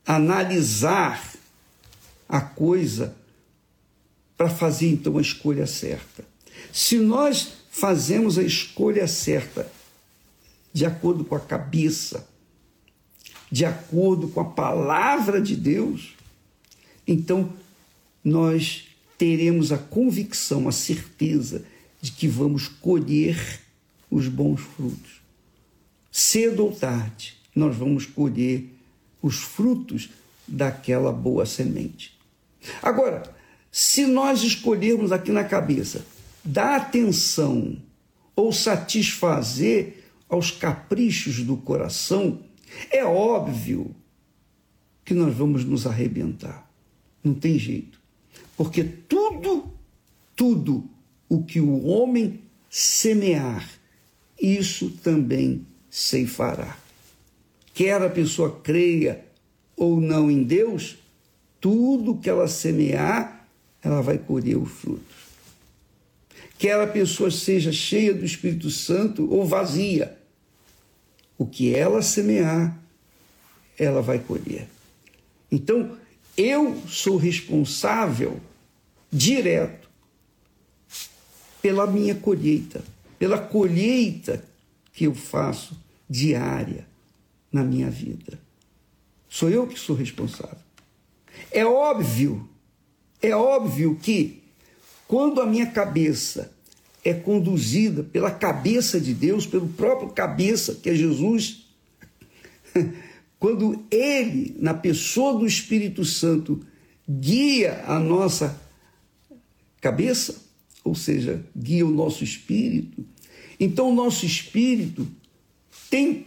analisar a coisa para fazer então a escolha certa. Se nós fazemos a escolha certa de acordo com a cabeça, de acordo com a palavra de Deus, então nós teremos a convicção, a certeza de que vamos colher os bons frutos. Cedo ou tarde, nós vamos colher os frutos daquela boa semente. Agora, se nós escolhermos aqui na cabeça dar atenção ou satisfazer aos caprichos do coração, é óbvio que nós vamos nos arrebentar. Não tem jeito. Porque tudo o que o homem semear, isso também ceifará. Quer a pessoa creia ou não em Deus, tudo que ela semear, ela vai colher os frutos. Quer a pessoa seja cheia do Espírito Santo ou vazia, o que ela semear, ela vai colher. Então, eu sou responsável direto pela minha colheita, pela colheita que eu faço diária na minha vida. Sou eu que sou responsável. É óbvio que quando a minha cabeça é conduzida pela cabeça de Deus, pelo próprio cabeça, que é Jesus, quando Ele, na pessoa do Espírito Santo, guia a nossa cabeça, ou seja, guia o nosso espírito, então o nosso espírito tem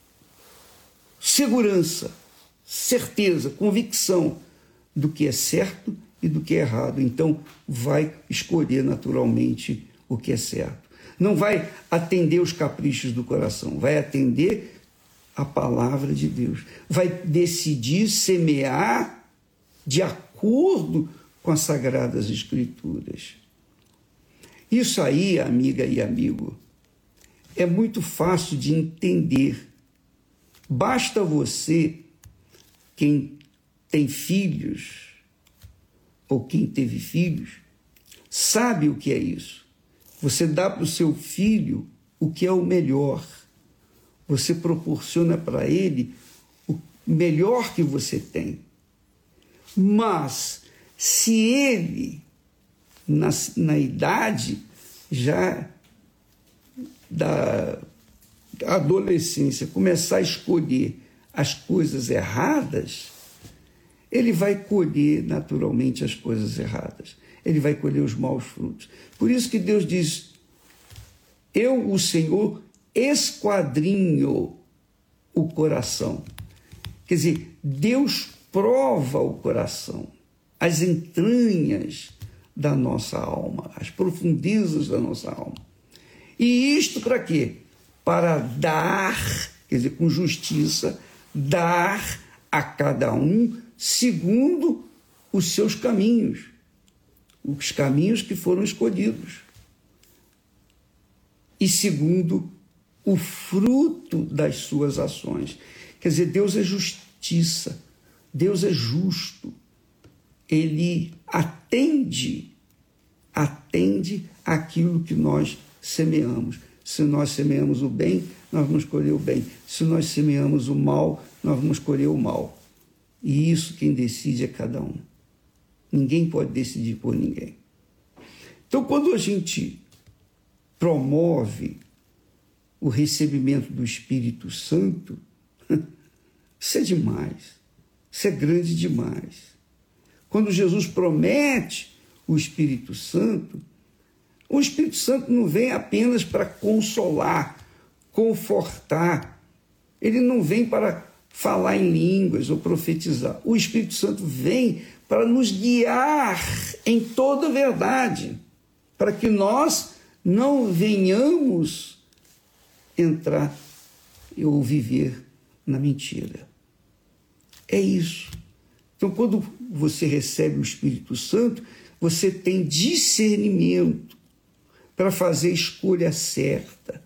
segurança, certeza, convicção do que é certo e do que é errado. Então, vai escolher naturalmente o que é certo. Não vai atender os caprichos do coração, vai atender a palavra de Deus. Vai decidir semear de acordo com as Sagradas Escrituras. Isso aí, amiga e amigo, é muito fácil de entender. Basta você, quem tem filhos, ou quem teve filhos, sabe o que é isso. Você dá para o seu filho o que é o melhor. Você proporciona para ele o melhor que você tem. Mas, se ele, na idade já da adolescência, começar a escolher as coisas erradas, ele vai colher naturalmente as coisas erradas. Ele vai colher os maus frutos. Por isso que Deus diz: eu, o Senhor, esquadrinho o coração. Quer dizer, Deus prova o coração, as entranhas da nossa alma, as profundezas da nossa alma. E isto para quê? Para dar, quer dizer, com justiça, dar a cada um segundo os seus caminhos, os caminhos que foram escolhidos, e segundo o fruto das suas ações. Quer dizer, Deus é justiça, Deus é justo, Ele atende aquilo que nós semeamos. Se nós semeamos o bem, nós vamos colher o bem. Se nós semeamos o mal, nós vamos colher o mal. E isso quem decide é cada um. Ninguém pode decidir por ninguém. Então, quando a gente promove o recebimento do Espírito Santo, isso é demais. Isso é grande demais. Quando Jesus promete o Espírito Santo não vem apenas para consolar, confortar. Ele não vem para falar em línguas ou profetizar. O Espírito Santo vem para nos guiar em toda a verdade, para que nós não venhamos entrar ou viver na mentira. É isso. Então, quando você recebe o Espírito Santo, você tem discernimento para fazer a escolha certa.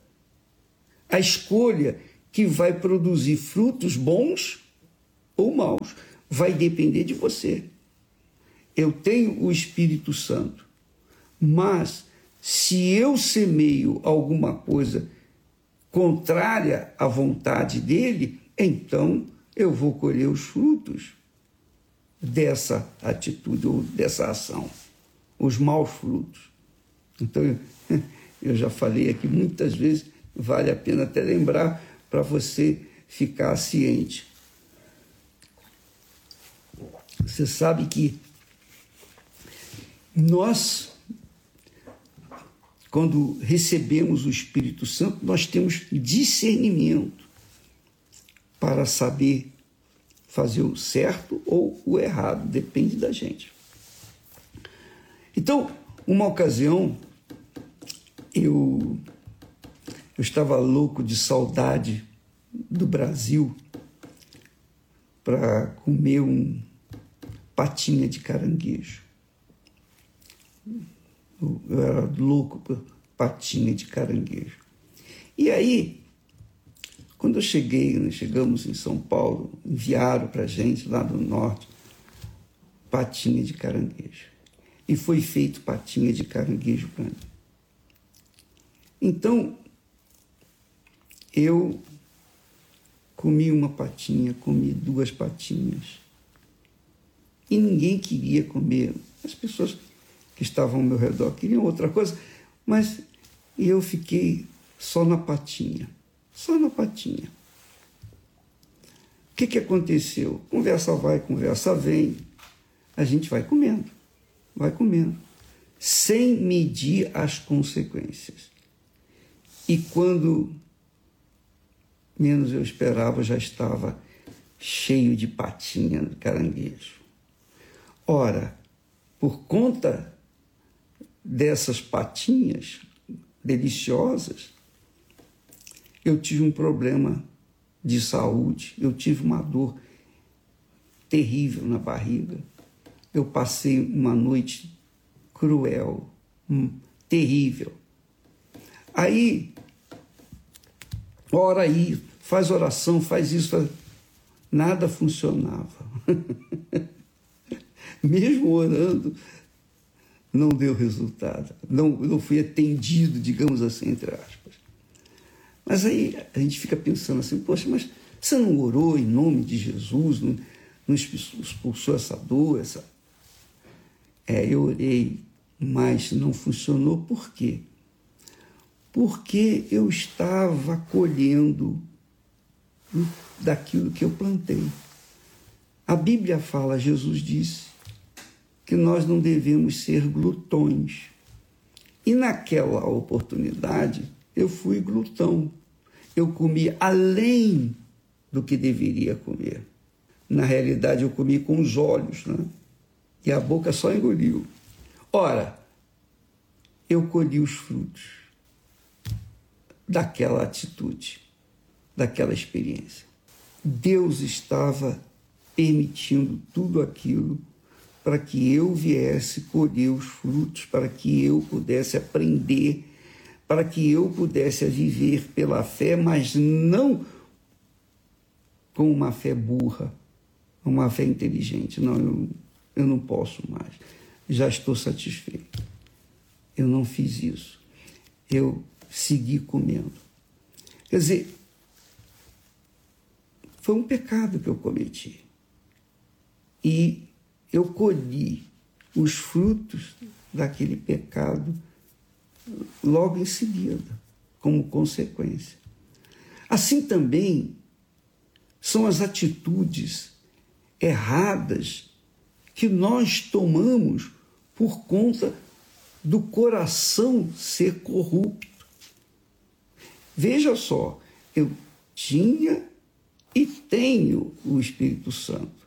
A escolha que vai produzir frutos bons ou maus, vai depender de você. Eu tenho o Espírito Santo, mas se eu semeio alguma coisa contrária à vontade dele, então eu vou colher os frutos dessa atitude ou dessa ação, os maus frutos. Então, eu já falei aqui muitas vezes, vale a pena até lembrar para você ficar ciente. Você sabe que nós, quando recebemos o Espírito Santo, nós temos discernimento para saber fazer o certo ou o errado, depende da gente. Então, uma ocasião, eu estava louco de saudade do Brasil para comer patinha de caranguejo. Eu era louco por patinha de caranguejo. E aí, quando chegamos em São Paulo, enviaram para a gente lá do norte patinha de caranguejo. E foi feito patinha de caranguejo para mim. Então, eu comi uma patinha, comi 2 patinhas. E ninguém queria comer. As pessoas que estavam ao meu redor queriam outra coisa, mas eu fiquei só na patinha. Só na patinha. O que aconteceu? Conversa vai, conversa vem. A gente vai comendo, sem medir as consequências. E quando menos eu esperava, já estava cheio de patinha de caranguejo. Ora, por conta dessas patinhas deliciosas, eu tive um problema de saúde, eu tive uma dor terrível na barriga. Eu passei uma noite cruel, terrível. Aí, ora aí, faz oração, faz isso, nada funcionava. Mesmo orando, não deu resultado, não fui atendido, digamos assim, entre aspas. Mas aí a gente fica pensando assim, poxa, mas você não orou em nome de Jesus, não expulsou essa dor, eu orei, mas não funcionou. Por quê? Porque eu estava colhendo daquilo que eu plantei. A Bíblia fala, Jesus disse, que nós não devemos ser glutões. E naquela oportunidade, eu fui glutão. Eu comi além do que deveria comer. Na realidade, eu comi com os olhos, né? E a boca só engoliu. Ora, eu colhi os frutos daquela atitude, daquela experiência. Deus estava permitindo tudo aquilo para que eu viesse colher os frutos, para que eu pudesse aprender, para que eu pudesse viver pela fé, mas não com uma fé burra, uma fé inteligente. Não, eu não posso mais. Já estou satisfeito. Eu não fiz isso. Eu segui comendo. Quer dizer, foi um pecado que eu cometi. E eu colhi os frutos daquele pecado logo em seguida, como consequência. Assim também são as atitudes erradas que nós tomamos por conta do coração ser corrupto. Veja só, eu tinha e tenho o Espírito Santo,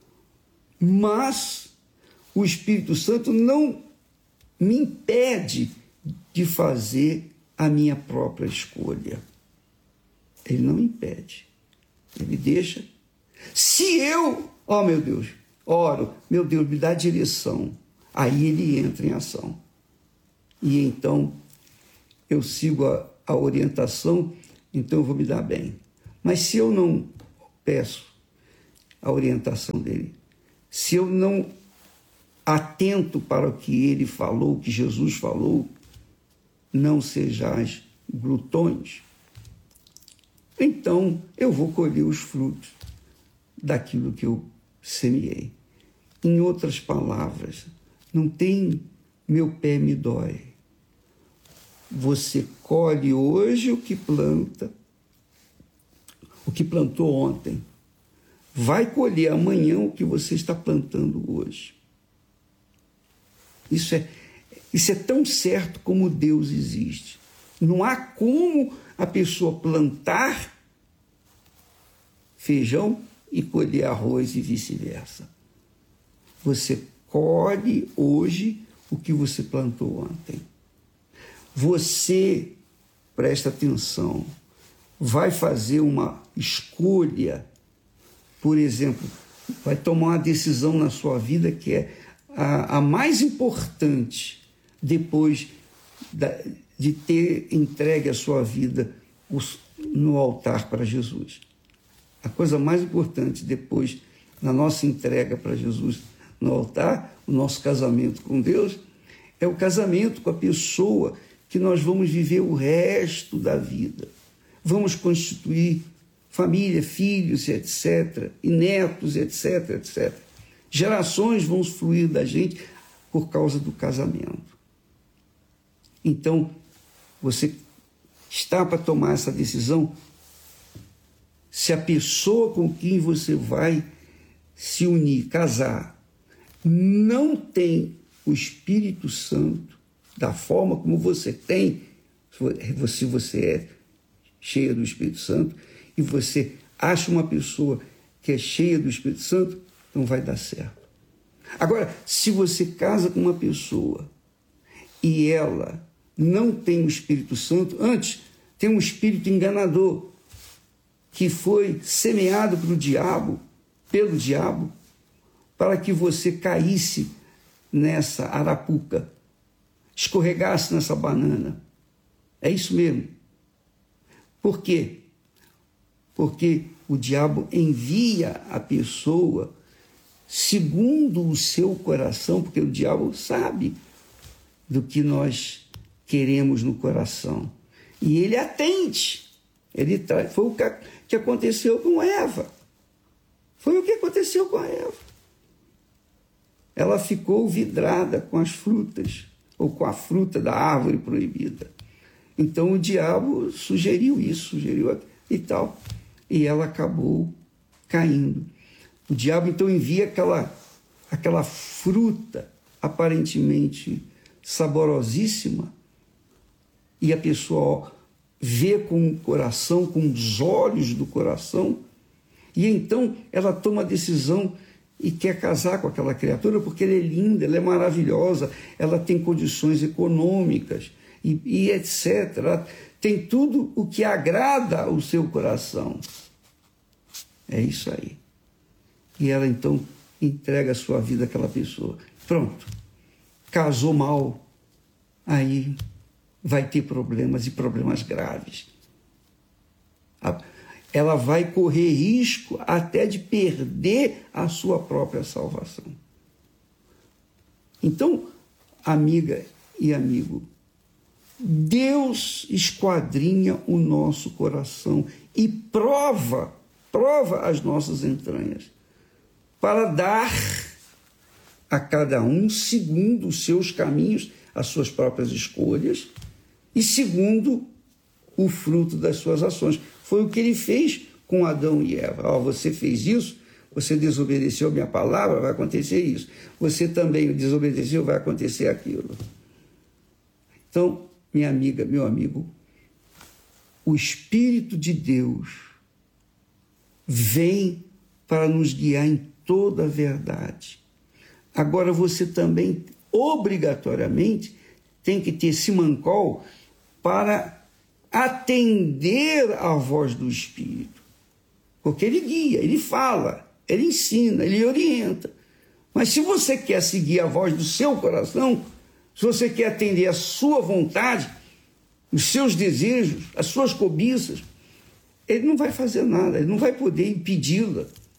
mas o Espírito Santo não me impede de fazer a minha própria escolha. Ele não impede. Ele deixa. Se eu, meu Deus, oro, meu Deus, me dá direção, aí ele entra em ação. E então eu sigo a orientação, então eu vou me dar bem. Mas se eu não peço a orientação dele, se eu não atento para o que ele falou, o que Jesus falou, não sejais glutões, então eu vou colher os frutos daquilo que eu semeei. Em outras palavras, não tem meu pé me dói. Você colhe hoje o que planta, o que plantou ontem. Vai colher amanhã o que você está plantando hoje. Isso é tão certo como Deus existe. Não há como a pessoa plantar feijão e colher arroz e vice-versa. Você colhe hoje o que você plantou ontem. Você, presta atenção, vai fazer uma escolha, por exemplo, vai tomar uma decisão na sua vida que é a mais importante depois de ter entregue a sua vida no altar para Jesus. A coisa mais importante depois da nossa entrega para Jesus no altar, o nosso casamento com Deus, é o casamento com a pessoa que nós vamos viver o resto da vida. Vamos constituir família, filhos, etc., e netos, etc., etc. Gerações vão fluir da gente por causa do casamento. Então, você está para tomar essa decisão, se a pessoa com quem você vai se unir, casar, não tem o Espírito Santo da forma como você tem, se você é cheia do Espírito Santo, e você acha uma pessoa que é cheia do Espírito Santo, não vai dar certo. Agora, se você casa com uma pessoa e ela não tem o Espírito Santo, antes tem um espírito enganador que foi semeado pelo diabo, para que você caísse nessa arapuca, escorregasse nessa banana. É isso mesmo. Por quê? Porque o diabo envia a pessoa segundo o seu coração, porque o diabo sabe do que nós queremos no coração. E ele atende. Foi o que aconteceu com Eva. Foi o que aconteceu com a Eva. Ela ficou vidrada com as frutas, ou com a fruta da árvore proibida. Então o diabo sugeriu isso, e tal. E ela acabou caindo. O diabo então envia aquela fruta aparentemente saborosíssima, e a pessoa vê com o coração, com os olhos do coração, e então ela toma a decisão e quer casar com aquela criatura porque ela é linda, ela é maravilhosa, ela tem condições econômicas e etc. Ela tem tudo o que agrada o seu coração. É isso aí. E ela então entrega a sua vida àquela pessoa. Pronto. Casou mal, aí vai ter problemas, e problemas graves. Ela vai correr risco até de perder a sua própria salvação. Então, amiga e amigo, Deus esquadrinha o nosso coração e prova as nossas entranhas, para dar a cada um segundo os seus caminhos, as suas próprias escolhas, e segundo o fruto das suas ações. Foi o que ele fez com Adão e Eva. Você fez isso, você desobedeceu a minha palavra, vai acontecer isso. Você também desobedeceu, vai acontecer aquilo. Então, minha amiga, meu amigo, o Espírito de Deus vem para nos guiar em toda a verdade. Agora, você também, obrigatoriamente, tem que ter simancol para atender à voz do Espírito. Porque ele guia, ele fala, ele ensina, ele orienta. Mas se você quer seguir a voz do seu coração, se você quer atender à sua vontade, os seus desejos, as suas cobiças, ele não vai fazer nada, ele não vai poder impedi-la.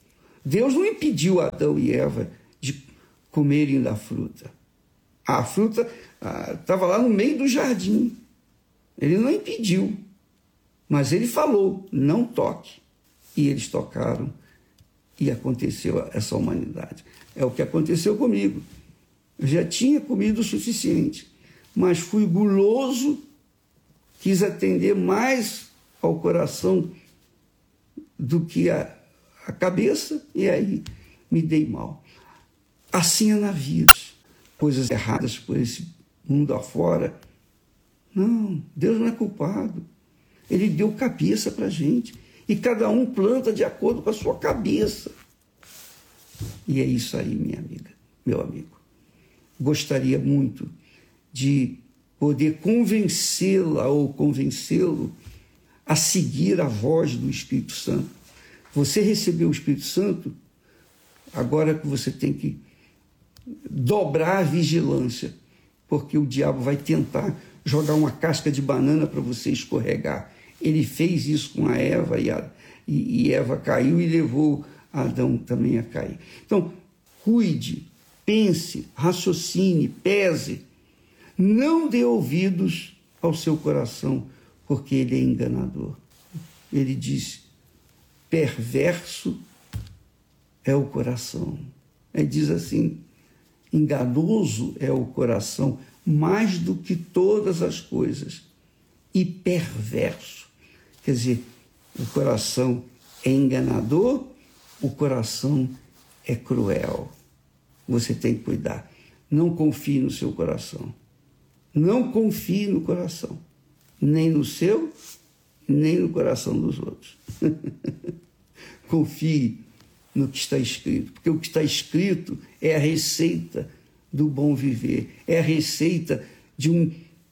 Deus não impediu Adão e Eva de comerem da fruta. A fruta estava lá no meio do jardim. Ele não impediu, mas ele falou, não toque. E eles tocaram e aconteceu essa humanidade. É o que aconteceu comigo. Eu já tinha comido o suficiente, mas fui guloso, quis atender mais ao coração do que a cabeça, e aí me dei mal. Assim é na vida. Coisas erradas por esse mundo afora. Não, Deus não é culpado. Ele deu cabeça para a gente. E cada um planta de acordo com a sua cabeça. E é isso aí, minha amiga, meu amigo. Gostaria muito de poder convencê-la ou convencê-lo a seguir a voz do Espírito Santo. Você recebeu o Espírito Santo, agora que você tem que dobrar a vigilância, porque o diabo vai tentar jogar uma casca de banana para você escorregar. Ele fez isso com a Eva e Eva caiu e levou Adão também a cair. Então, cuide, pense, raciocine, pese. Não dê ouvidos ao seu coração, porque ele é enganador. Ele diz, perverso é o coração. Ele diz assim, enganoso é o coração, mais do que todas as coisas, e perverso. Quer dizer, o coração é enganador, o coração é cruel. Você tem que cuidar. Não confie no seu coração. Não confie no coração. Nem no seu, nem no coração dos outros. Confie no que está escrito. Porque o que está escrito é a receita do bom viver. É a receita de um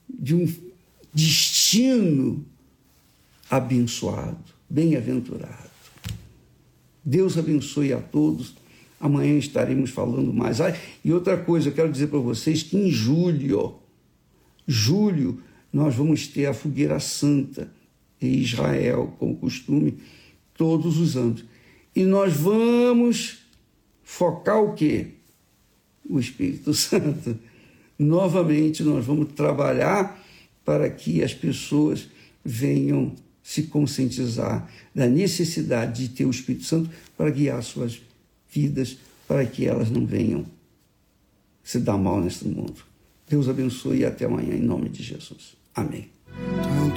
destino abençoado, bem-aventurado. Deus abençoe a todos. Amanhã estaremos falando mais. E outra coisa, eu quero dizer para vocês que em julho, nós vamos ter a Fogueira Santa em Israel, como costume, todos os anos. E nós vamos focar o quê? O Espírito Santo. Novamente, nós vamos trabalhar para que as pessoas venham se conscientizar da necessidade de ter o Espírito Santo para guiar suas vidas, para que elas não venham se dar mal neste mundo. Deus abençoe e até amanhã, em nome de Jesus. Amém.